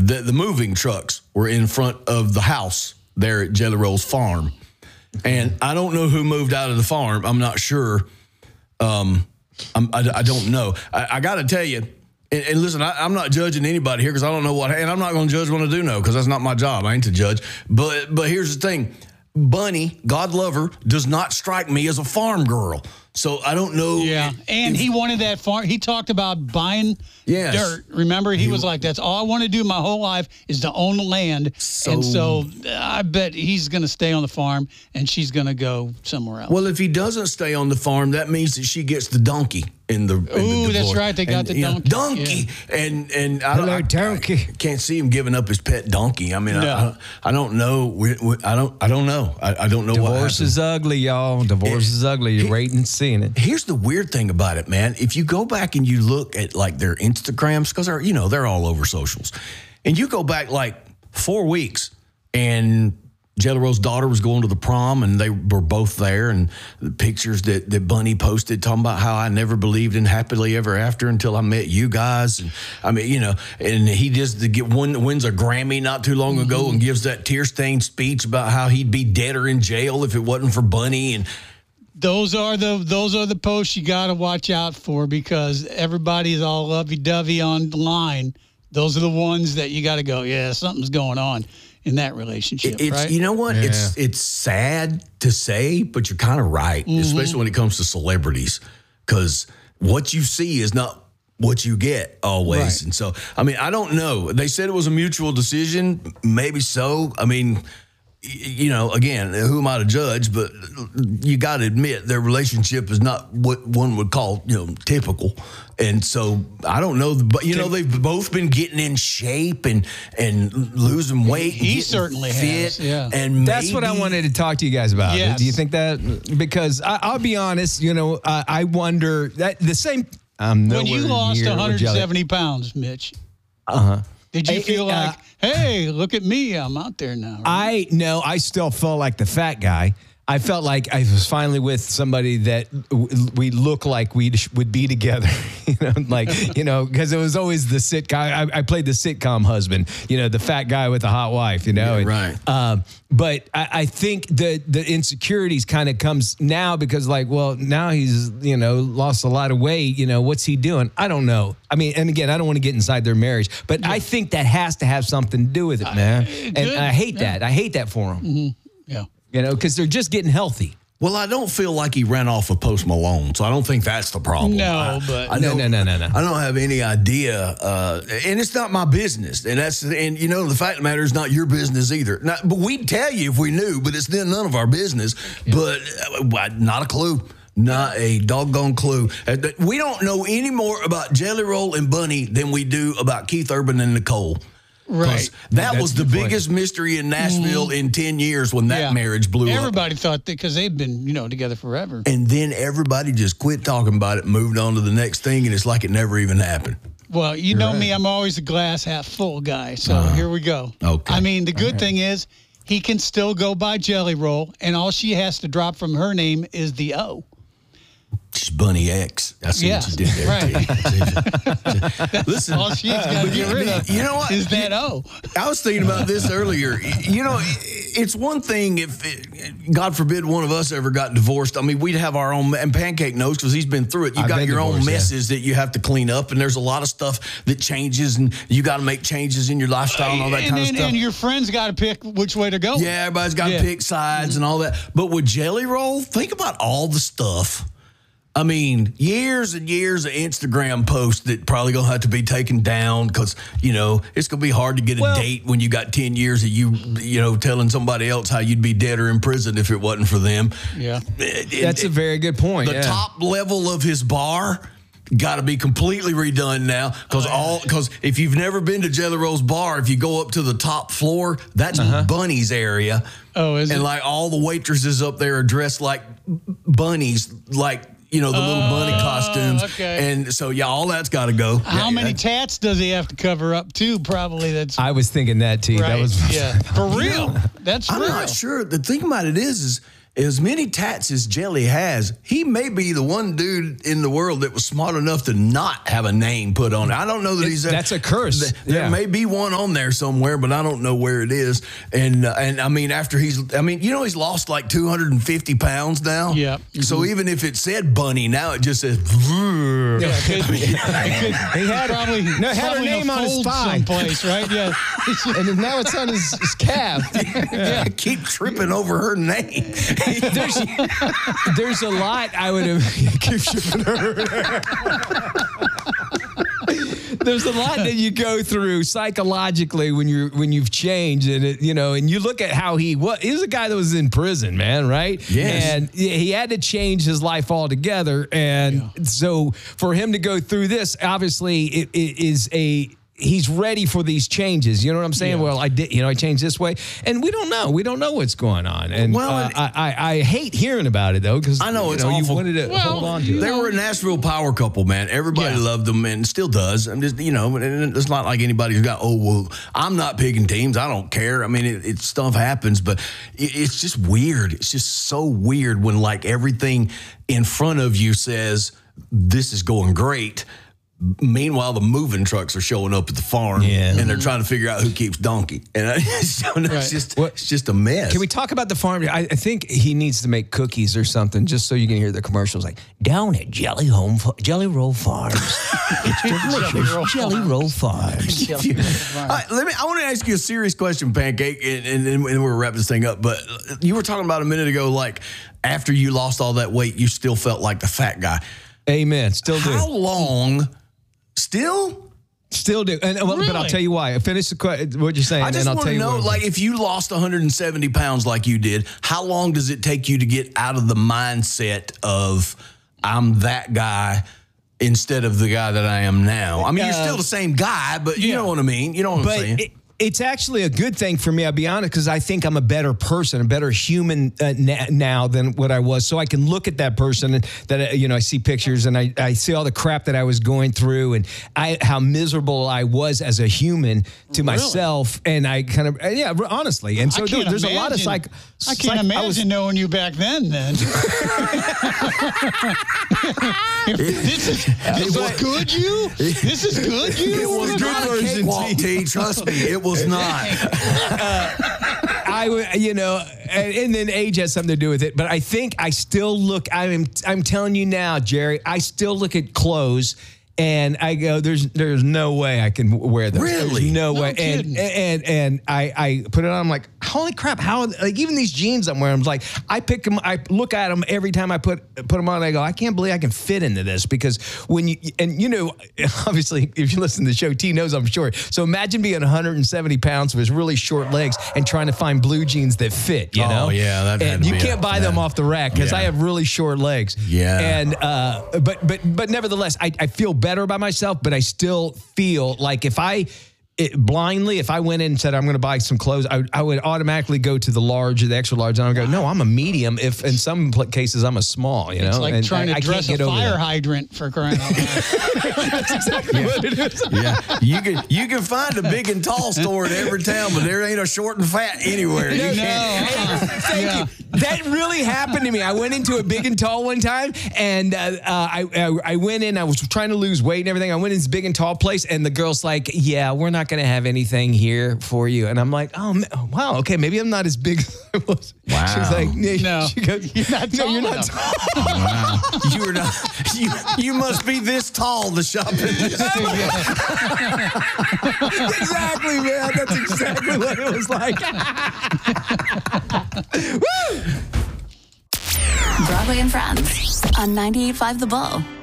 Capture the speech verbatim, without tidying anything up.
the, the moving trucks were in front of the house there at Jelly Roll's farm. And I don't know who moved out of the farm. I'm not sure. Um, I'm, I, I don't know. I, I got to tell you, and, and listen, I, I'm not judging anybody here because I don't know what, and I'm not going to judge what I do know because that's not my job. I ain't to judge. But but here's the thing. Bunny, God love her, does not strike me as a farm girl. So I don't know. Yeah, and if, he wanted that farm. He talked about buying yes. dirt. Remember, he, he was like, "That's all I want to do my whole life is to own the land." So, and so I bet he's going to stay on the farm, and she's going to go somewhere else. Well, if he doesn't stay on the farm, that means that she gets the donkey in the. Ooh, that's right. They got and, the donkey. Know, donkey, yeah. and and I, Hello, I, donkey. I can't see him giving up his pet donkey. I mean, no. I, I, I don't know. We, we, I don't. I don't know. I, I don't know. Divorce what is ugly, y'all. Divorce it, is ugly. You're it, waiting and seeing it. Here's the weird thing about it, man. If you go back and you look at like their Instagrams, because they're you know they're all over socials, and you go back like four weeks, and Jelly Roll's daughter was going to the prom, and they were both there, and the pictures that, that Bunny posted talking about how I never believed in happily ever after until I met you guys. And I mean, you know, and he just to get one wins a Grammy not too long ago mm-hmm. and gives that tear-stained speech about how he'd be dead or in jail if it wasn't for Bunny. And Those are the those are the posts you got to watch out for because everybody's all lovey-dovey online. Those are the ones that you got to go, yeah, something's going on in that relationship, it's, right? You know what? Yeah. It's it's sad to say, but you're kind of right, mm-hmm. especially when it comes to celebrities, because what you see is not what you get always. Right. And so, I mean, I don't know. They said it was a mutual decision. Maybe so. I mean, you know, again, who am I to judge? But you got to admit their relationship is not what one would call, you know, typical. And so I don't know, but you know, they've both been getting in shape and and losing weight. He and certainly fit, has. Yeah, and that's maybe, what I wanted to talk to you guys about. Yes. Do you think that? Because I, I'll be honest, you know, I, I wonder that the same. I'm when you lost one one hundred seventy pounds, Mitch. Uh huh. Did you Hey, feel uh, like, hey, look at me, I'm out there now? Right? I no, I still felt like the fat guy. I felt like I was finally with somebody that w- we look like we would be together, you know, like, you know, because it was always the sitcom. I, I played the sitcom husband, you know, the fat guy with the hot wife, you know. Yeah, and, right. Um, but I, I think the the insecurities kind of comes now because, like, well, now he's, you know, lost a lot of weight. You know, what's he doing? I don't know. I mean, and again, I don't want to get inside their marriage, but yeah. I think that has to have something to do with it, man. Uh, and I hate yeah. that. I hate that for him. Mm-hmm. Yeah. You know, because they're just getting healthy. Well, I don't feel like he ran off with Post Malone, so I don't think that's the problem. No, I, but I no, no, no, no, no. I don't have any idea, uh, and it's not my business. And that's and you know the fact of the matter is not your business either. Now, but we'd tell you if we knew, but it's then none of our business. Yeah. But uh, not a clue. Not a doggone clue. We don't know any more about Jelly Roll and Bunny than we do about Keith Urban and Nicole. Right. That That's was the point. biggest mystery in Nashville mm. in ten years when that yeah. marriage blew Everybody up. Everybody thought that because they've been, you know, together forever. And then everybody just quit talking about it, moved on to the next thing, and it's like it never even happened. Well, you know right. me, I'm always a glass half full guy. So uh, here we go. Okay. I mean, the good right. thing is he can still go by Jelly Roll, and all she has to drop from her name is the O. She's Bunny X. I see yeah, what you did there. Right. Listen, all she's got to get rid of you know what? is that O. I was thinking about this earlier. You know, it's one thing if, it, God forbid, one of us ever got divorced. I mean, we'd have our own, and Pancake knows because he's been through it. You I've got your divorced, own messes yeah. that you have to clean up, and there's a lot of stuff that changes, and you got to make changes in your lifestyle and all that and, kind and, of stuff. And your friends got to pick which way to go. Yeah, everybody's got to yeah. pick sides mm-hmm. and all that. But with Jelly Roll, think about all the stuff. I mean, years and years of Instagram posts that probably going to have to be taken down because, you know, it's going to be hard to get a well, date when you got ten years of you, you know, telling somebody else how you'd be dead or in prison if it wasn't for them. Yeah. It, That's it, a very good point. The yeah. top level of his bar got to be completely redone now because oh, yeah. all because if you've never been to Jelly Roll's bar, if you go up to the top floor, that's uh-huh. Bunny's area. Oh, is and it? like all the waitresses up there are dressed like bunnies, like. You know, the little uh, bunny costumes. Okay. And so, yeah, all that's got to go. How yeah, many yeah. tats does he have to cover up, too? Probably that's... I was thinking that, too. Right. That was yeah. For real. You know, That's I'm real. not sure. The thing about it is, is as many tats as Jelly has, he may be the one dude in the world that was smart enough to not have a name put on it. I don't know that he's a, that's a curse. Th- there yeah. may be one on there somewhere, but I don't know where it is. And uh, and I mean, after he's, I mean, you know, he's lost like two hundred fifty pounds now. Yeah. Mm-hmm. So even if it said Bunny, now it just says. Yeah, it could, it could, He had probably no, had her probably name a on his fold thigh. someplace, right? Yeah. And now it's on his, his calf. Yeah. I keep tripping over her name. There's, there's a lot I would have keep shipping her. There's a lot that you go through psychologically when you're when you've changed, and it, you know, and you look at how he was. He was a guy that was in prison, man, right? Yes. And he had to change his life altogether, and yeah. so for him to go through this, obviously, it, it is a. He's ready for these changes. You know what I'm saying? Yeah. Well, I did, you know, I changed this way, and we don't know. We don't know what's going on, and well, uh, I, I, I hate hearing about it though, because I know it's know, awful. You wanted to well, hold on to it. They were a Nashville power couple, man. Everybody Yeah. loved them and still does. I'm just, you know, and it's not like anybody's got, oh, well, I'm not picking teams. I don't care. I mean, it, it stuff happens, but it, it's just weird. It's just so weird when like everything in front of you says this is going great. Meanwhile, the moving trucks are showing up at the farm, Yeah. and they're trying to figure out who keeps Donkey. And it's, it's Right. just, What- it's just a mess. Can we talk about the farm? I, I think he needs to make cookies or something, just so you can hear the commercials. Like down at Jelly Home, Jelly Roll Farms, it's delicious. Jelly Roll Farms. All right, let me. I want to ask you a serious question, Pancake, and, and, and we're wrapping this thing up. But you were talking about a minute ago, like after you lost all that weight, you still felt like the fat guy. Amen. Still do. How long? Still? Still do. And well, but I'll Really? tell you why. Finish the que- what you're saying, I just and I'll want tell to you know, what. like, if you lost one hundred seventy pounds like you did, how long does it take you to get out of the mindset of I'm that guy instead of the guy that I am now? I mean, you're Uh, still the same guy, but you yeah. know what I mean. You know what I'm But saying? it, it's actually a good thing for me, I'll be honest, because I think I'm a better person, a better human uh, na- now than what I was. So I can look at that person and that, uh, you know, I see pictures and I, I see all the crap that I was going through and I how miserable I was as a human to Really? myself. And I kind of, uh, yeah, honestly. And so I there- can't there's a lot of imagine- psych. I can't psych- imagine was- knowing you back then. Then this is this is good. You this is good. You It was good not a version, cakewalk, T. Trust me, it was not. I would, you know, and, and then age has something to do with it. But I think I still look. I'm, I'm telling you now, Jerry. I still look at clothes, and I go, "There's, there's no way I can wear those. Really? There's no, No way." And, kidding. and and I, I put it on. I'm like, holy crap! How like even these jeans I'm wearing? I'm like, I pick them. I look at them every time I put put them on. And I go, I can't believe I can fit into this because when you and you know, obviously, if you listen to the show, T knows I'm short. So imagine being one hundred seventy pounds with really short legs and trying to find blue jeans that fit. You Oh, know? yeah, that had and to you be can't a- buy them yeah. off the rack because I Yeah. have really short legs. Yeah. And uh, but but but nevertheless, I, I feel better about myself, but I still feel like if I. It, blindly, if I went in and said I'm going to buy some clothes, I, I would automatically go to the large or the extra large, and I would go, no, I'm a medium. If in some pl- cases I'm a small, you know, It's like and trying I, to I dress can't a get over fire that. hydrant for crying out loud. That's exactly what it is. Yeah, you can you can find a big and tall store in every town, but there ain't a short and fat anywhere. You No, can't- uh-uh. Thank Yeah. you. That really happened to me. I went into a big and tall one time, and uh, uh, I, I I went in. I was trying to lose weight and everything. I went in this big and tall place, and the girl's like, "Yeah, we're not going to have anything here for you." And I'm like, "Oh man, wow, okay, maybe I'm not as big as I was." Wow. She's like, No, she goes, you're not no, tall you're not enough." tall. Wow, you were not. You, you must be this tall to shop in this. Exactly, man. That's exactly what it was like. Woo! Broadway and Friends on ninety-eight point five The Bull.